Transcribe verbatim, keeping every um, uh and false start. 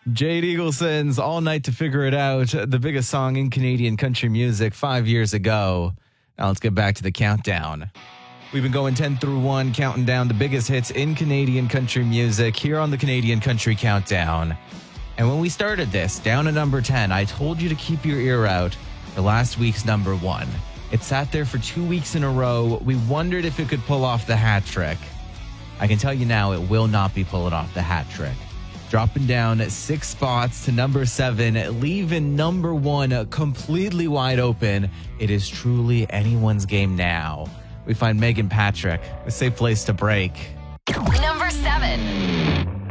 Jade Eagleson's All Night to Figure It Out, the biggest song in Canadian country music five years ago. Now let's get back to the countdown. We've been going ten through one, counting down the biggest hits in Canadian country music here on the Canadian Country Countdown. And when we started this, down at number ten, I told you to keep your ear out for last week's number one. It sat there for two weeks in a row. We wondered if it could pull off the hat trick. I can tell you now, it will not be pulling off the hat trick. Dropping down six spots to number seven, leaving number one completely wide open. It is truly anyone's game now. We find Megan Patrick, a safe place to break. Number